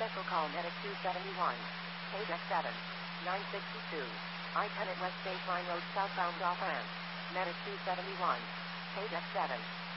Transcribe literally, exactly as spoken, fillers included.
Special call Medic two seventy-one. Paydeck seven. nine sixty-two. I ten at West Baseline Road southbound off ramp. Medic two seventy-one. Paydeck seven.